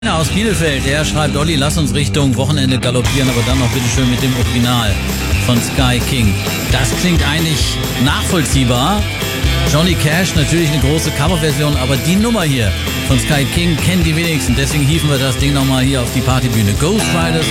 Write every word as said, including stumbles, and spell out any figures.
Aus Bielefeld, der schreibt: Olli, lass uns Richtung Wochenende galoppieren, aber dann noch bitteschön mit dem Original von Sky King. Das klingt eigentlich nachvollziehbar. Johnny Cash, natürlich eine große Coverversion, aber die Nummer hier von Sky King kennen die wenigsten. Deswegen hieven wir das Ding nochmal hier auf die Partybühne. Ghost Riders